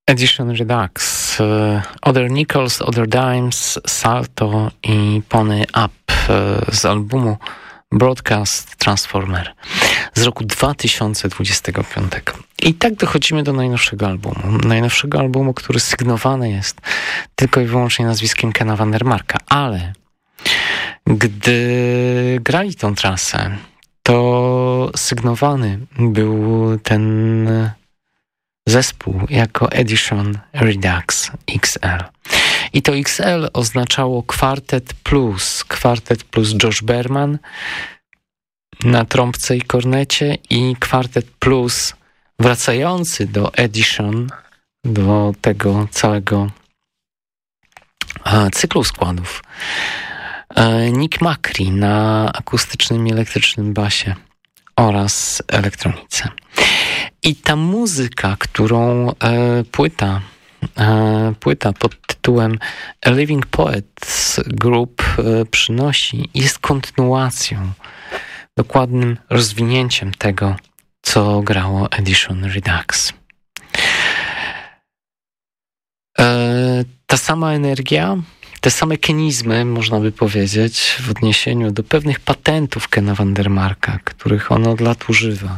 Edition Redux, Other Nickels, Other Dimes, Salto i Pony Up z albumu Broadcast Transformer z roku 2025. I tak dochodzimy do najnowszego albumu. Najnowszego albumu, który sygnowany jest tylko i wyłącznie nazwiskiem Kena Vandermarka, ale gdy grali tą trasę, to sygnowany był ten zespół jako Edition Redux XL. I to XL oznaczało Kwartet plus Josh Berman na trąbce i kornecie i Kwartet plus wracający do Edition, do tego całego cyklu składów, Nick Macri na akustycznym i elektrycznym basie oraz elektronice. I ta muzyka, którą płyta pod tytułem A Living Poets Group przynosi, jest kontynuacją, dokładnym rozwinięciem tego, co grało Edition Redux. Ta sama energia, te same kenizmy, można by powiedzieć, w odniesieniu do pewnych patentów Kena Vandermarka, których on od lat używa.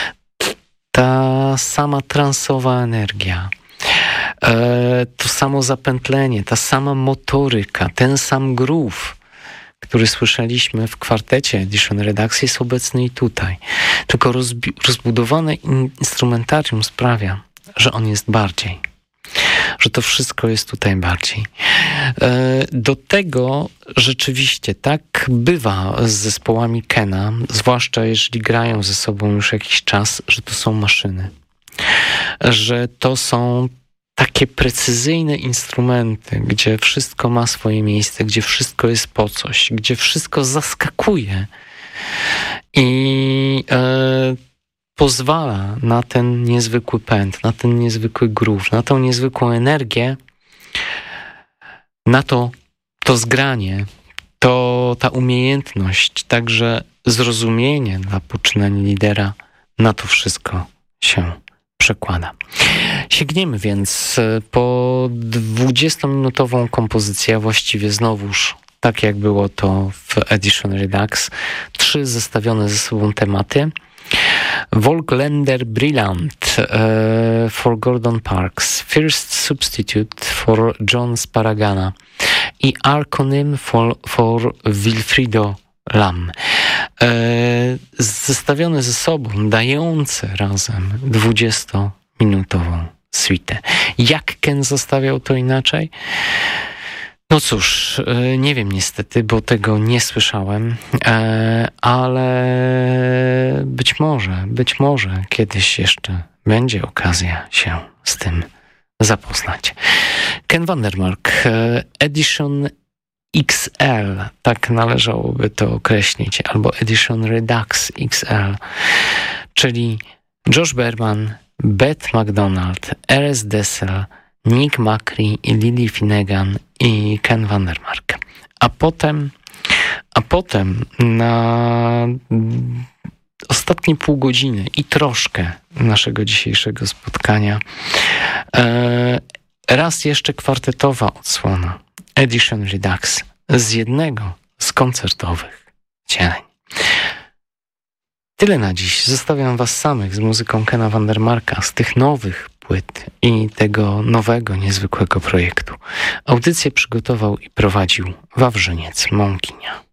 Ta sama transowa energia, to samo zapętlenie, ta sama motoryka, ten sam groove, który słyszeliśmy w kwartecie Edition Redux, jest obecny i tutaj. Tylko rozbudowane instrumentarium sprawia, że on jest bardziej. Że to wszystko jest tutaj bardziej. Do tego rzeczywiście tak bywa z zespołami Kena, zwłaszcza jeżeli grają ze sobą już jakiś czas, że to są maszyny. Że to są takie precyzyjne instrumenty, gdzie wszystko ma swoje miejsce, gdzie wszystko jest po coś, gdzie wszystko zaskakuje i pozwala na ten niezwykły pęd, na ten niezwykły groove, na tą niezwykłą energię, na to zgranie, ta umiejętność, także zrozumienie dla poczynań lidera, na to wszystko się przekłada. Sięgniemy więc po 20-minutową kompozycję, a właściwie znowuż tak jak było to w Edition Redux, 3 zestawione ze sobą tematy. Volkländer Brillant for Gordon Parks, First Substitute for John Sparagana i Arconym for Wilfrido Lam. Zestawione ze sobą, dające razem 20-minutową suitę. Jak Ken zostawiał to inaczej? No cóż, nie wiem niestety, bo tego nie słyszałem, ale być może kiedyś jeszcze będzie okazja się z tym zapoznać. Ken Vandermark, Edition XL, tak należałoby to określić, albo Edition Redux XL, czyli Josh Berman, Beth McDonald, R.S. Dessel, Nick Macri i Lily Finnegan i Ken Vandermark. A potem na ostatnie pół godziny i troszkę naszego dzisiejszego spotkania raz jeszcze kwartetowa odsłona Edition Redux z jednego z koncertowych wcieleń. Tyle na dziś. Zostawiam was samych z muzyką Kena Vandermarka, z tych nowych płyt i tego nowego, niezwykłego projektu. Audycję przygotował i prowadził Wawrzyniec Mąkinia.